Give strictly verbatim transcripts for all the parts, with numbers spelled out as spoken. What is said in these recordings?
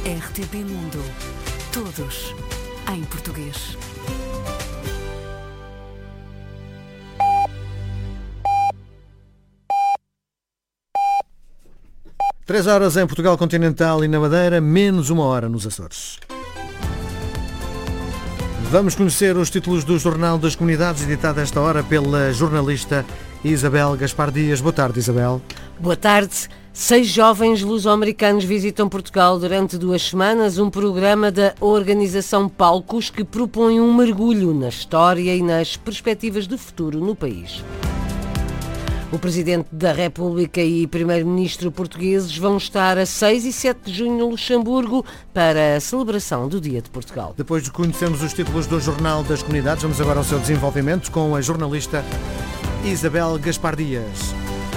R T P Mundo. Todos em português. Três horas em Portugal Continental e na Madeira, menos uma hora nos Açores. Vamos conhecer os títulos do Jornal das Comunidades, editado esta hora pela jornalista Isabel Gaspar Dias. Boa tarde, Isabel. Boa tarde. Seis jovens luso-americanos visitam Portugal durante duas semanas, um programa da organização Palcos que propõe um mergulho na história e nas perspectivas de futuro no país. O Presidente da República e Primeiro-Ministro portugueses vão estar a seis e sete de junho no Luxemburgo para a celebração do Dia de Portugal. Depois de conhecermos os títulos do Jornal das Comunidades, vamos agora ao seu desenvolvimento com a jornalista Isabel Gaspar Dias.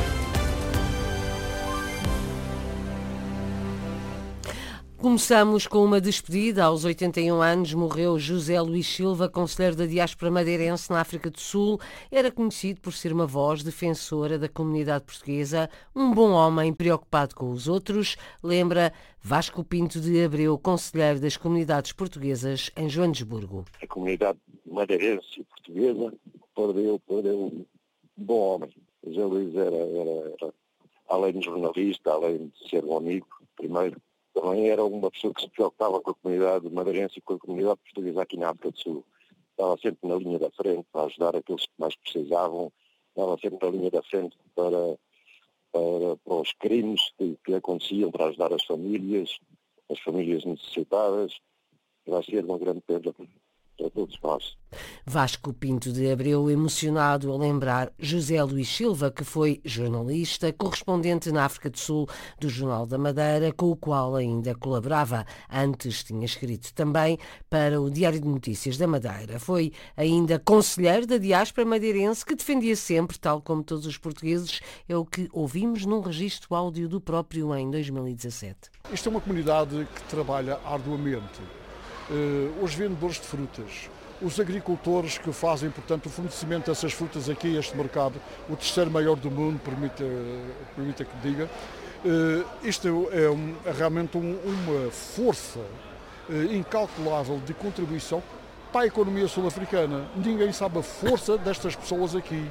Começamos com uma despedida. Aos oitenta e um anos morreu José Luís Silva, conselheiro da diáspora madeirense na África do Sul. Era conhecido por ser uma voz defensora da comunidade portuguesa, um bom homem preocupado com os outros, lembra Vasco Pinto de Abreu, conselheiro das comunidades portuguesas em Joanesburgo. A comunidade madeirense e portuguesa perdeu, perdeu um bom homem. José Luís era, era, era, além de jornalista, além de ser um amigo, primeiro, também era uma pessoa que se preocupava com a comunidade madeirense e com a comunidade portuguesa aqui na África do Sul. Estava sempre na linha da frente para ajudar aqueles que mais precisavam, estava sempre na linha da frente para, para, para os crimes que, que aconteciam, para ajudar as famílias, as famílias necessitadas. Vai ser uma grande perda para todos nós. Vasco Pinto de Abreu, emocionado a lembrar José Luís Silva, que foi jornalista, correspondente na África do Sul do Jornal da Madeira, com o qual ainda colaborava. Antes tinha escrito também para o Diário de Notícias da Madeira. Foi ainda conselheiro da diáspora madeirense, que defendia sempre, tal como todos os portugueses, é o que ouvimos num registro áudio do próprio em dois mil e dezassete. Isto é uma comunidade que trabalha arduamente. Uh, os vendedores de frutas, os agricultores que fazem, portanto, o fornecimento dessas frutas aqui a este mercado, o terceiro maior do mundo, permita, permita que diga. Uh, isto é, um, é realmente um, uma força uh, incalculável de contribuição para a economia sul-africana. Ninguém sabe a força destas pessoas aqui.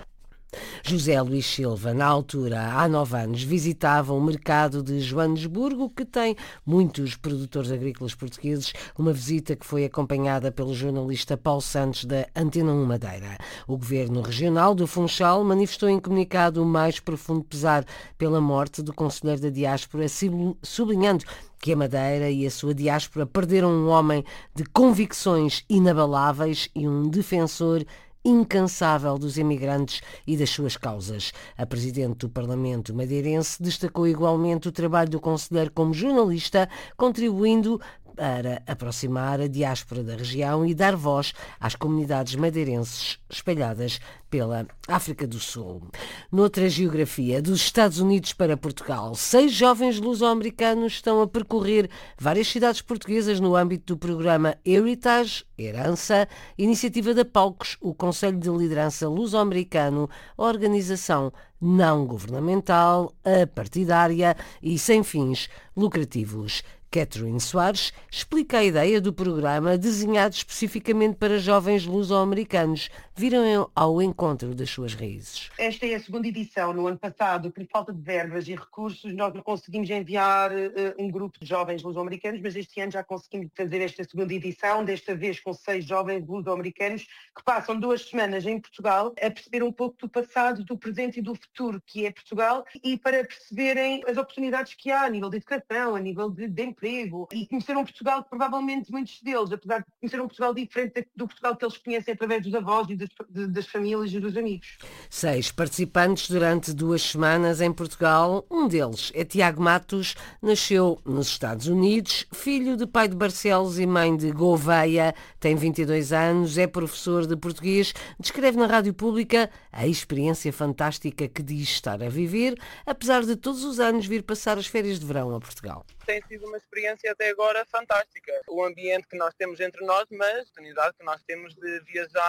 José Luís Silva, na altura, há nove anos, visitava o mercado de Joanesburgo, que tem muitos produtores agrícolas portugueses, uma visita que foi acompanhada pelo jornalista Paulo Santos, da Antena um Madeira. O Governo Regional do Funchal manifestou em comunicado o mais profundo pesar pela morte do conselheiro da diáspora, sublinhando que a Madeira e a sua diáspora perderam um homem de convicções inabaláveis e um defensor incansável dos imigrantes e das suas causas. A Presidente do Parlamento madeirense destacou igualmente o trabalho do conselheiro como jornalista, contribuindo para aproximar a diáspora da região e dar voz às comunidades madeirenses espalhadas pela África do Sul. Noutra geografia, dos Estados Unidos para Portugal, seis jovens luso-americanos estão a percorrer várias cidades portuguesas no âmbito do programa Heritage, Herança, iniciativa da Palcos, o Conselho de Liderança Luso-Americano, organização não governamental, apartidária e sem fins lucrativos. Catherine Soares explica a ideia do programa desenhado especificamente para jovens luso-americanos. Viram ao encontro das suas raízes. Esta é a segunda edição. No ano passado, por falta de verbas e recursos, nós não conseguimos enviar uh, um grupo de jovens luso-americanos, mas este ano já conseguimos fazer esta segunda edição, desta vez com seis jovens luso-americanos que passam duas semanas em Portugal a perceber um pouco do passado, do presente e do futuro que é Portugal e para perceberem as oportunidades que há a nível de educação, a nível de, de emprego e conhecer um Portugal que provavelmente muitos deles, apesar de conhecer um Portugal diferente do Portugal que eles conhecem através dos avós e das, de, das famílias e dos amigos. Seis participantes durante duas semanas em Portugal. Um deles é Tiago Matos, nasceu nos Estados Unidos, filho de pai de Barcelos e mãe de Gouveia, tem vinte e dois anos, é professor de português, descreve na Rádio Pública a experiência fantástica que diz estar a viver, apesar de todos os anos vir passar as férias de verão a Portugal. Tem sido uma experiência até agora fantástica. O ambiente que nós temos entre nós, mas a oportunidade que nós temos de viajar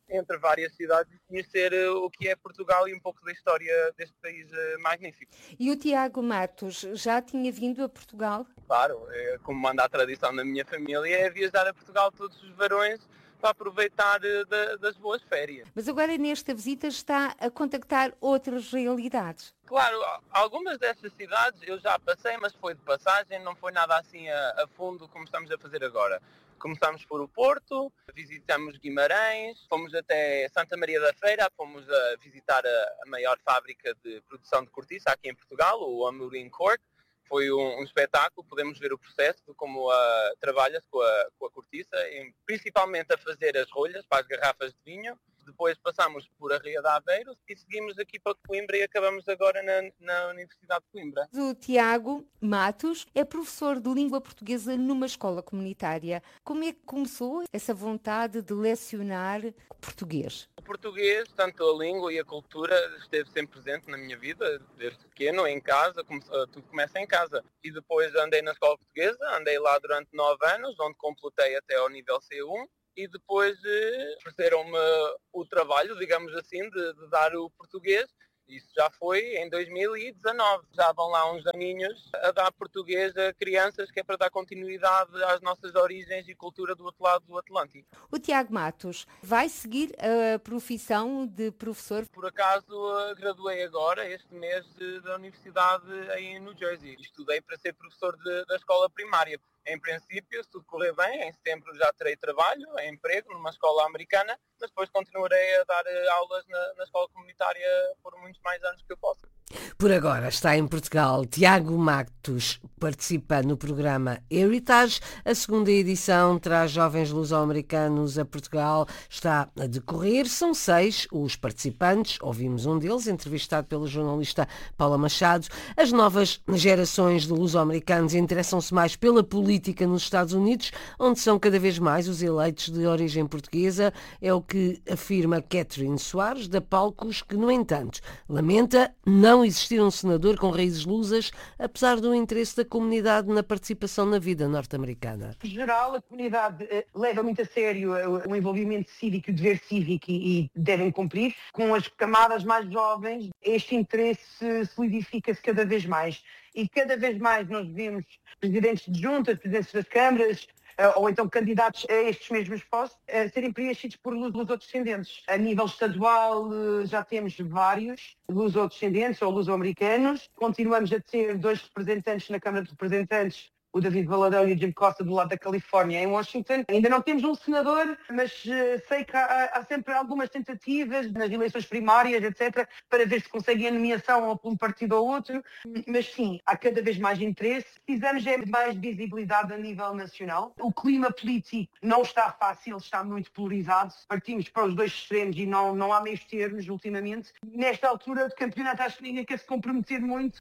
entre várias cidades e conhecer o que é Portugal e um pouco da história deste país magnífico. E o Tiago Matos já tinha vindo a Portugal? Claro, é, como manda a tradição da minha família, é viajar a Portugal todos os verões para aproveitar de, das boas férias. Mas agora nesta visita está a contactar outras realidades. Claro, algumas dessas cidades eu já passei, mas foi de passagem, não foi nada assim a, a fundo como estamos a fazer agora. Começamos por o Porto, visitamos Guimarães, fomos até Santa Maria da Feira, fomos a visitar a, a maior fábrica de produção de cortiça aqui em Portugal, o Amorim Cork. Foi um, um espetáculo, podemos ver o processo de como uh, trabalha-se com a, com a cortiça, e principalmente a fazer as rolhas para as garrafas de vinho. Depois passamos por a Ria de Aveiro e seguimos aqui para Coimbra e acabamos agora na, na Universidade de Coimbra. O Tiago Matos é professor de língua portuguesa numa escola comunitária. Como é que começou essa vontade de lecionar português? O português, tanto a língua e a cultura, esteve sempre presente na minha vida, desde pequeno, em casa, tudo começa em casa. E depois andei na escola portuguesa, andei lá durante nove anos, onde completei até ao nível C um. E depois eh, ofereceram-me o trabalho, digamos assim, de, de dar o português. Isso já foi em dois mil e dezanove. Já vão lá uns aninhos a dar português a crianças, que é para dar continuidade às nossas origens e cultura do outro lado do Atlântico. O Tiago Matos vai seguir a profissão de professor? Por acaso graduei agora, este mês, de, da universidade em New Jersey. Estudei para ser professor de, da escola primária. Em princípio, se tudo correr bem, em setembro já terei trabalho, emprego numa escola americana, mas depois continuarei a dar aulas na, na escola comunitária por muitos mais anos que eu possa. Por agora está em Portugal Tiago Matos, participa no programa Heritage. A segunda edição traz jovens luso-americanos a Portugal, está a decorrer. São seis os participantes, ouvimos um deles, entrevistado pelo jornalista Paula Machado. As novas gerações de luso-americanos interessam-se mais pela política nos Estados Unidos, onde são cada vez mais os eleitos de origem portuguesa. É o que afirma Catherine Soares, da Palcos, que, no entanto, lamenta não existir um senador com raízes lusas, apesar do interesse da comunidade na participação na vida norte-americana. Em geral, a comunidade uh, leva muito a sério uh, o envolvimento cívico e o dever cívico e, e devem cumprir. Com as camadas mais jovens, este interesse solidifica-se cada vez mais. E cada vez mais nós vemos presidentes de juntas, presidentes das câmaras, ou então candidatos a estes mesmos postos, a serem preenchidos por luso-descendentes. A nível estadual já temos vários luso-descendentes ou luso-americanos. Continuamos a ter dois representantes na Câmara de Representantes, o David Valadão e o Jim Costa, do lado da Califórnia, em Washington. Ainda não temos um senador, mas uh, sei que há, há sempre algumas tentativas nas eleições primárias, etcétera, para ver se conseguem a nomeação ou por um partido ou outro. Mas sim, há cada vez mais interesse. Precisamos é de mais visibilidade a nível nacional. O clima político não está fácil, está muito polarizado. Partimos para os dois extremos e não, não há meios termos ultimamente. Nesta altura do campeonato acho que ninguém quer se comprometer muito.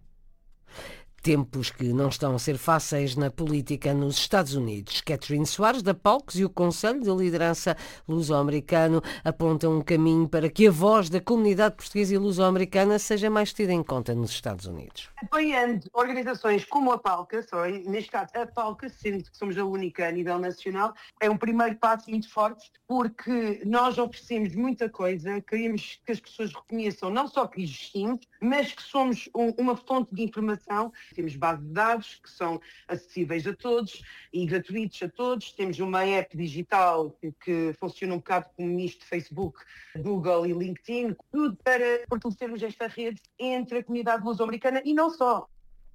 Tempos que não estão a ser fáceis na política nos Estados Unidos. Catherine Soares, da Palcos, e o Conselho de Liderança Luso-Americano apontam um caminho para que a voz da comunidade portuguesa e luso-americana seja mais tida em conta nos Estados Unidos. Apoiando organizações como a Palcos, ou neste caso a Palcos, sendo que somos a única a nível nacional, é um primeiro passo muito forte, porque nós oferecemos muita coisa, queremos que as pessoas reconheçam não só que existimos, mas que somos um, uma fonte de informação. Temos bases de dados que são acessíveis a todos e gratuitos a todos. Temos uma app digital que, que funciona um bocado como isto, Facebook, Google e LinkedIn, tudo para fortalecermos esta rede entre a comunidade luso-americana e não só.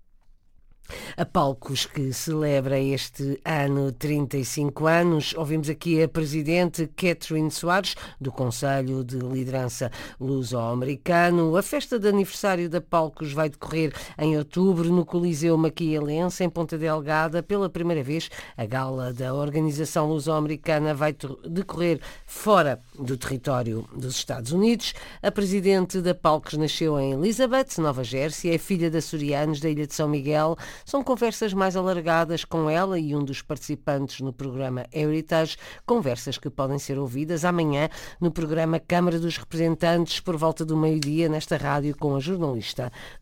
A Palcos, que celebra este ano trinta e cinco anos, ouvimos aqui a presidente Catherine Soares, do Conselho de Liderança Luso-Americano. A festa de aniversário da Palcos vai decorrer em outubro no Coliseu Maquialense, em Ponta Delgada. Pela primeira vez, a gala da Organização Luso-Americana vai decorrer fora do território dos Estados Unidos. A presidente da Palcos nasceu em Elizabeth, Nova Jersey, é filha de açorianos da Ilha de São Miguel. São conversas mais alargadas com ela e um dos participantes no programa Heritage, conversas que podem ser ouvidas amanhã no programa Câmara dos Representantes por volta do meio-dia nesta rádio com a jornalista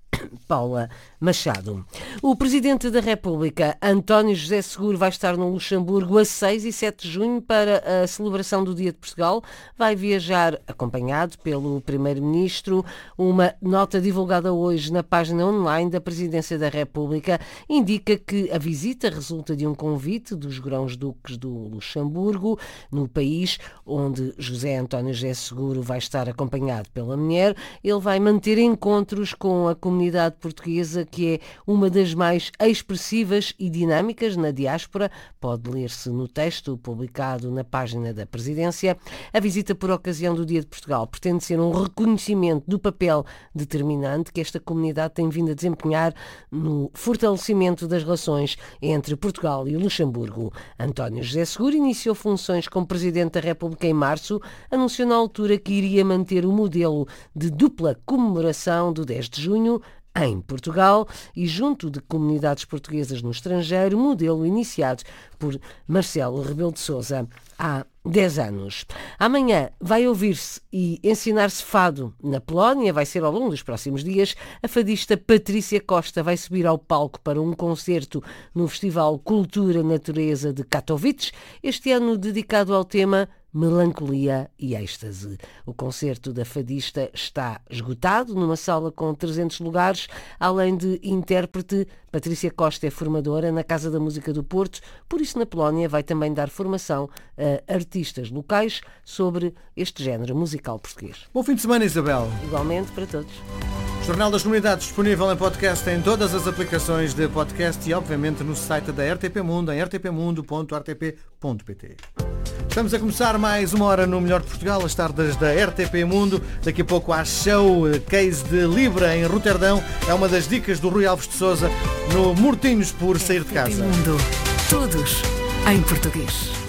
Paula Machado. O Presidente da República, António José Seguro, vai estar no Luxemburgo a seis e sete de junho para a celebração do Dia de Portugal. Vai viajar acompanhado pelo Primeiro-Ministro. Uma nota divulgada hoje na página online da Presidência da República indica que a visita resulta de um convite dos Grãos-Duques do Luxemburgo, no país onde José António José Seguro vai estar acompanhado pela mulher. Ele vai manter encontros com a comunidade portuguesa, que é uma das mais expressivas e dinâmicas na diáspora. Pode ler-se no texto publicado na página da Presidência. A visita por ocasião do Dia de Portugal pretende ser um reconhecimento do papel determinante que esta comunidade tem vindo a desempenhar no fortalecimento das relações entre Portugal e o Luxemburgo. António José Seguro iniciou funções como Presidente da República em março, anunciou na altura que iria manter o modelo de dupla comemoração do dez de junho, em Portugal e junto de comunidades portuguesas no estrangeiro, modelo iniciado por Marcelo Rebelo de Sousa há dez anos. Amanhã vai ouvir-se e ensinar-se fado na Polónia, vai ser ao longo dos próximos dias. A fadista Patrícia Costa vai subir ao palco para um concerto no Festival Cultura Natureza de Katowice, este ano dedicado ao tema Melancolia e Êxtase. O concerto da fadista está esgotado numa sala com trezentos lugares. Além de intérprete, Patrícia Costa é formadora na Casa da Música do Porto, por isso na Polónia vai também dar formação a artistas locais sobre este género musical português. Bom fim de semana, Isabel. Igualmente para todos. Jornal das Comunidades disponível em podcast em todas as aplicações de podcast e obviamente no site da R T P Mundo em r t p mundo ponto r t p ponto p t. Estamos a começar mais uma hora no Melhor de Portugal, as tardes da R T P Mundo. Daqui a pouco há show Case de Libra em Roterdão. É uma das dicas do Rui Alves de Sousa no Mortinhos por Sair de Casa. Mundo. Todos em português.